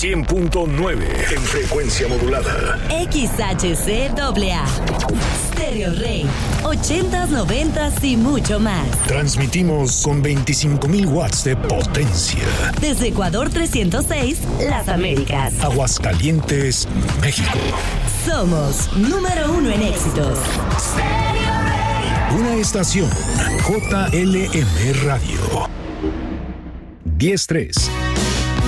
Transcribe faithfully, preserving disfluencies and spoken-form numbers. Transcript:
cien punto nueve en frecuencia modulada. X H C A A. Stereo Rey. ochentas, noventas y mucho más. Transmitimos con veinticinco mil watts de potencia. Desde Ecuador trescientos seis, Las Américas. Aguascalientes, México. Somos número uno en éxitos. Stereo Rey. Una estación J L M Radio. diez tres.